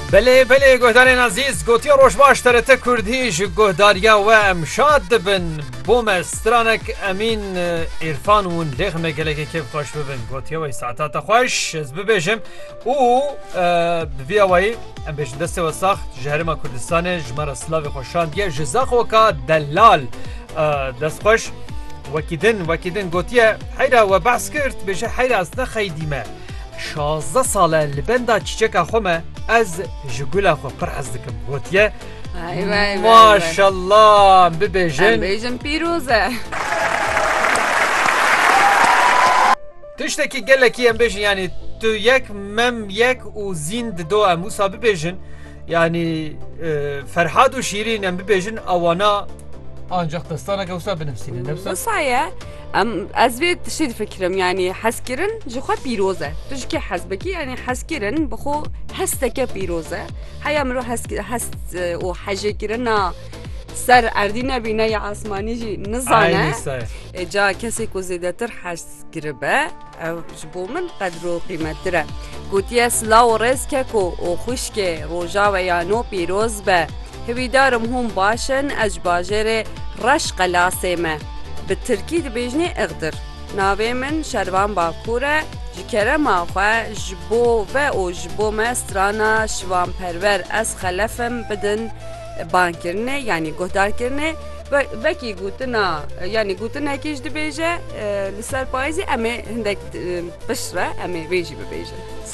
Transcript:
بله گهدارین عزیز گوتی روش باش ترته کردی جو گهداریا و امشاد دبن بوم استرانک امین عرفان ون لغمه گلگه که خوش ببن گوتی وی ساعتات خوش از ببیجم او بوی اوی ام بیجن دست و ساخت جهرما کردستان جمار اسلاوی خوشان دیه جزاق وکا دلال دست خوش وکیدن گوتیه حیره و بحث کرد بیجه حیره از نخی دیمه 16 ساله لبندا چیچک خومه از جگولا خو پر از دکم گوتیه ماشالله ببیجن پیروزه تشتکی گلکی ام بیجن یعنی تو یک مم یک و زیند دو اموسا ببیجن یعنی فرحاد و شیرین ام ببیجن اوانا ancak destana kavsa benefsine nefsa. Nasaya az bir şey fikrim yani haskirin jukha piroze. Tujki hasbeki yani haskirin bu hasteke piroze. Hayamro hast o hajekirina سر اردینه بینه یا آسمانی جی نزانه جا کسی که زیده تر حس گربه جبو من قدر و قیمت داره گوتیه سلا و رز که و خوشک روژا و یانو پیروز به هویدارم هم باشن از باجر رش قلاسمه به ترکی دبیجنه اقدر ناوی من شروان باکوره جکره ماخواه جبو و او جبو مسترانا شوان پرور از خلفم بدن بانکرنه یعنی گهدار کرنه و وکی گوتنا یعنی گوتنا کیش دبیجه لسر پایزی امی هندک بشره امی بیجی ببیجه